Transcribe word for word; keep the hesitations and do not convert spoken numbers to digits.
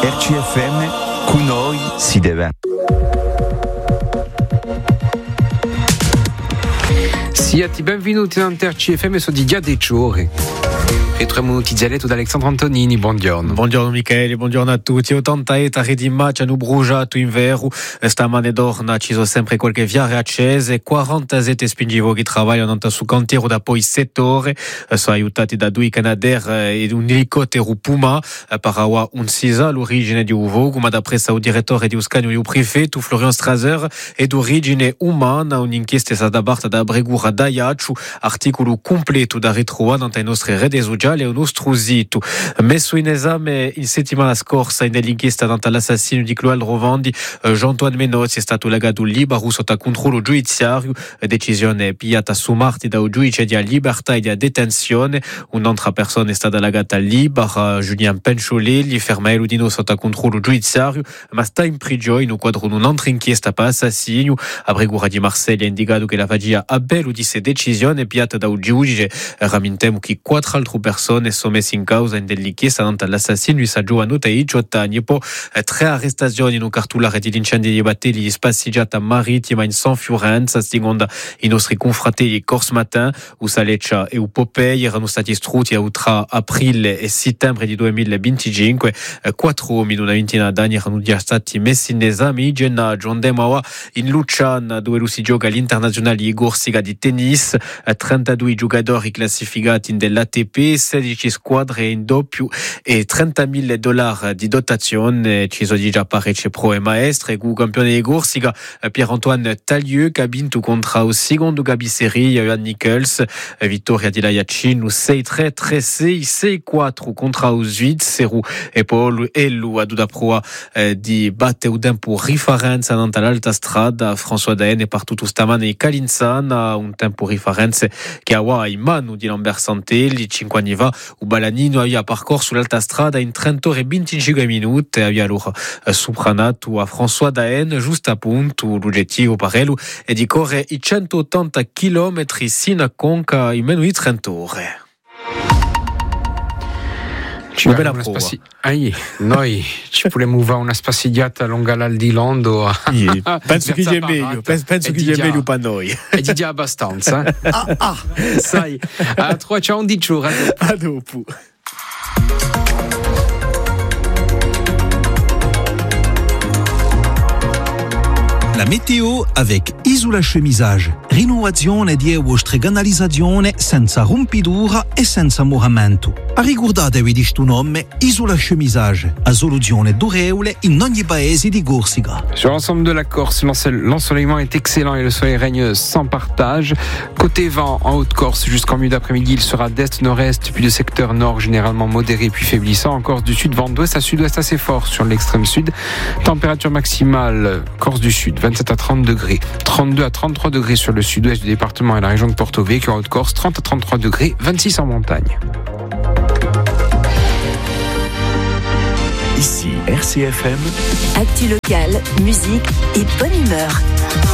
R C F M, con noi si deve. Siate benvenuti in R C F M su di Giade Ciore. Ritroviamo Tizialetto da Alessandro Antonini, buongiorno. Buongiorno Michele, buongiorno a tutti. ottanta etari di match hanno bruciato in vero. Stamane d'orna ci sono sempre qualche viare accese. quarantasette spingivori travagliano su cantiero da poi sette ore. Sono aiutati da due Canadair e un elicottero Puma. Parawa un sisa l'origine di Uvogu, ma d'après il direttore di Uscagno e il prefetto Florian Strasser è d'origine umana. Un'inchiesta è stata aperta da Bregura Daiacciu. Articolo completo da ritrovare nelle nostre reti sociali e un nostro sito. Messo in esame in settimana scorsa nell'inchiesta dante l'assassinio di Cloel Rovandi, Jean-Antoine Menozzi è stato legato libero sotto controllo giudiziario, decisione pigliata su martedì da un giudice di libertà e di detenzione. Un'altra persona è stata legata libera, Julien Penciolè, gli ferma Eludino sotto controllo giudiziario, ma sta in prigione in un quadro di un'altra inchiesta per assassinio. A Bregura di Marsiglia ha indicato che la fagia appello di questa decisione pigliata da un giudice. Ramintemo che quattro altre persone sono messe in causa in dell'inchiesta dante l'assassinio di giovane di diciotto anni. Poi tre arrestazioni in un cartolare di incendi di battelli di spassigiata marittima in San Fiorenza, secondo i nostri confratelli Corse Matin, u Saleccia e u Popeye erano stati istrutti tra aprile e settembre di duemilaventicinque. Quattro uomini in una ventina d'anni erano già stati messi in esame in gennaio. Andiamo in Luciana, dove si gioca l'internazionale di Corsica di tennis. trentadue giocatori classificati dell'A T P, sedici squadre in doppio e trentamila dollari di dotazione. Ci sono già parecchie pro e maestre. Il campione di Corsica Pierre-Antoine Taglieu che ha vinto contro il secondo Gabi Seri, Johan Nichols. Vittoria di Laiacin sei tre, tre sei, sei quattro contro il Svizzero. E poi Ellu ha da proa di battere un tempo riferenza dante l'alta strada. François Daen è partito stamane in Calinzana, un tempo riferenza che ha in mano di Lambert Santelli. cinque anni fa il Balanino aveva percorso l'alta strada in trenta ore e venticinque minuti e aveva allora sopranato a François Daen giusto appunto. L'obiettivo per lui è di correre i centottanta chilometri sino a Conca in meno di trenta ore. Ci una bella spassi- Ahi, noi ci vogliamo fare una spassigliata lungo l'Aldilondo. Sì, penso che gli è meglio, penso, penso che gli è meglio per noi. E di già abbastanza. Eh? ah, ah, sai, a tre ciao di giorni. A dopo. La meteo avec Isola Chemisage. Rinnovazione di vostra canalizzazione senza rompidura e senza moramento. A ricordatevi di sto nome Isola Chemisage, a soluzione durevole in ogni paese di Corsica. Sur l'ensemble de la Corse, l'ensoleillement est excellent et le soleil règne sans partage. Côté vent, en Haute-Corse, jusqu'en milieu d'après-midi, il sera d'est-nord-est, puis de secteur nord généralement modéré puis faiblissant. En Corse du Sud, vent d'ouest à sud-ouest assez fort sur l'extrême sud. Température maximale, Corse du Sud, vingt-sept à trente degrés. trente-deux à trente-trois degrés sur le sud-ouest du département et la région de Porto Vecchio. En Haute-Corse, trente à trente-trois degrés, vingt-six en montagne. Ici R C F M. Actu local, musique et bonne humeur.